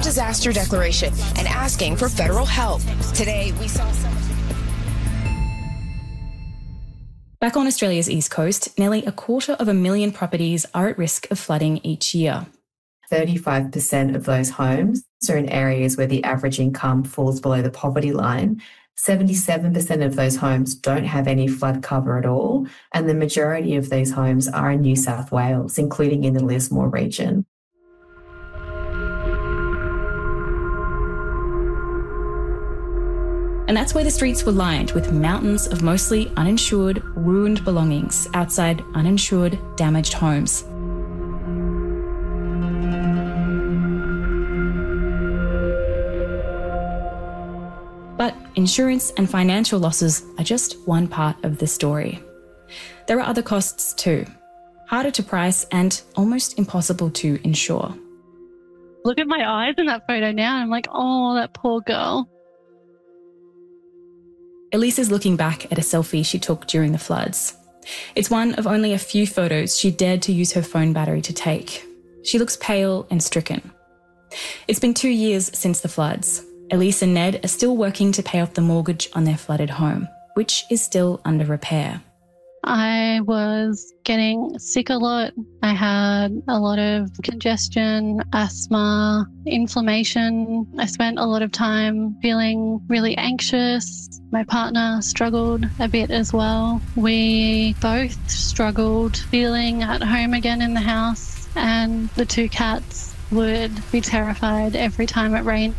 disaster declaration and asking for federal help. Today, we saw some... Back on Australia's east coast, nearly 250,000 properties are at risk of flooding each year. 35% of those homes are in areas where the average income falls below the poverty line. 77% of those homes don't have any flood cover at all, and the majority of these homes are in New South Wales, including in the Lismore region. And that's where the streets were lined with mountains of mostly uninsured, ruined belongings outside uninsured, damaged homes. But insurance and financial losses are just one part of the story. There are other costs too, harder to price and almost impossible to insure. Look at my eyes in that photo now. I'm like, oh, that poor girl. Elise is looking back at a selfie she took during the floods. It's one of only a few photos she dared to use her phone battery to take. She looks pale and stricken. It's been 2 years since the floods. Elise and Ned are still working to pay off the mortgage on their flooded home, which is still under repair. I was getting sick a lot. I had a lot of congestion, asthma, inflammation. I spent a lot of time feeling really anxious. My partner struggled a bit as well. We both struggled feeling at home again in the house, and the 2 cats would be terrified every time it rained.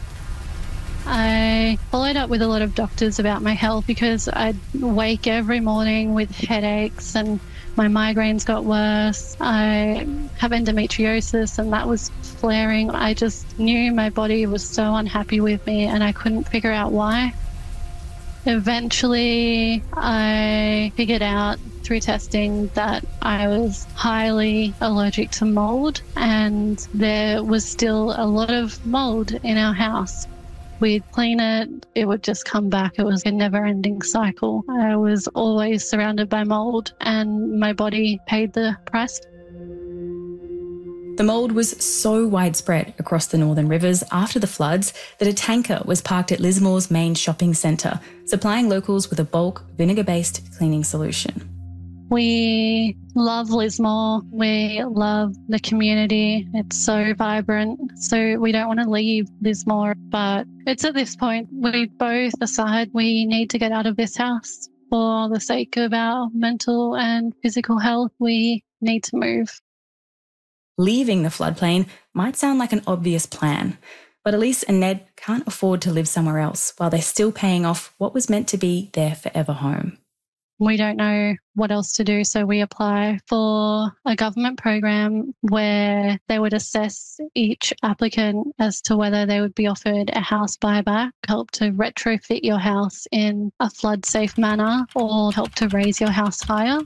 I followed up with a lot of doctors about my health because I'd wake every morning with headaches and my migraines got worse. I have endometriosis and that was flaring. I just knew my body was so unhappy with me and I couldn't figure out why. Eventually, I figured out through testing that I was highly allergic to mold and there was still a lot of mold in our house. We'd clean it, it would just come back. It was a never-ending cycle. I was always surrounded by mold and my body paid the price. The mould was so widespread across the Northern Rivers after the floods that a tanker was parked at Lismore's main shopping centre, supplying locals with a bulk vinegar-based cleaning solution. We love Lismore. We love the community. It's so vibrant. So we don't want to leave Lismore. But it's at this point we both decide we need to get out of this house. For the sake of our mental and physical health, we need to move. Leaving the floodplain might sound like an obvious plan, but Elise and Ned can't afford to live somewhere else while they're still paying off what was meant to be their forever home. We don't know what else to do, so we apply for a government program where they would assess each applicant as to whether they would be offered a house buyback, help to retrofit your house in a flood-safe manner, or help to raise your house higher.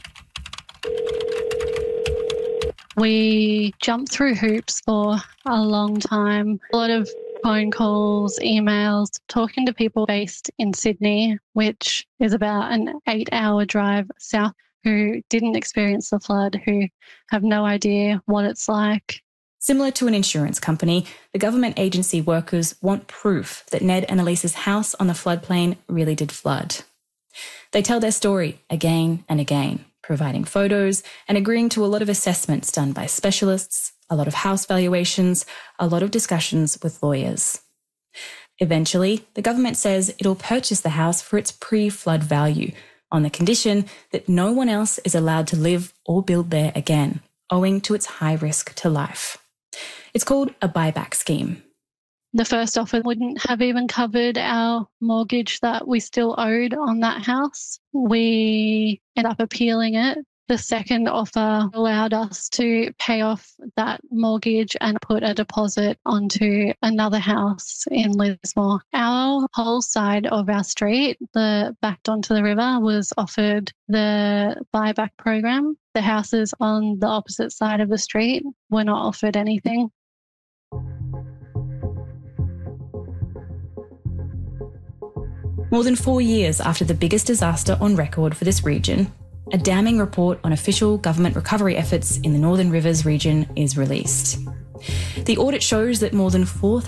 We jumped through hoops for a long time, a lot of phone calls, emails, talking to people based in Sydney, which is about an 8-hour drive south, who didn't experience the flood, who have no idea what it's like. Similar to an insurance company, the government agency workers want proof that Ned and Elise's house on the floodplain really did flood. They tell their story again and again, providing photos and agreeing to a lot of assessments done by specialists, a lot of house valuations, a lot of discussions with lawyers. Eventually, the government says it'll purchase the house for its pre-flood value on the condition that no one else is allowed to live or build there again, owing to its high risk to life. It's called a buyback scheme. The first offer wouldn't have even covered our mortgage that we still owed on that house. We ended up appealing it. The second offer allowed us to pay off that mortgage and put a deposit onto another house in Lismore. Our whole side of our street, the backed onto the river, was offered the buyback program. The houses on the opposite side of the street were not offered anything. More than 4 years after the biggest disaster on record for this region, a damning report on official government recovery efforts in the Northern Rivers region is released. The audit shows that more than 4,000